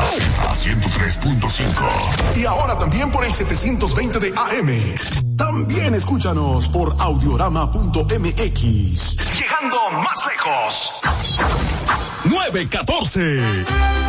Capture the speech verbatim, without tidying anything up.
ciento tres punto cinco. Y ahora también por el setecientos veinte de A M. También escúchanos por audiorama punto m x. Llegando más lejos. nueve catorce.